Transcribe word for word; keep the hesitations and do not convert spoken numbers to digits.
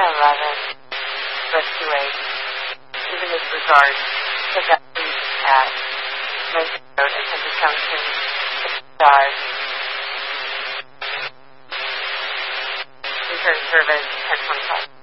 eleven, Rescue eight, even as regards to that police at Lincoln Road and Henry Junction, five. Return service ten twenty-five.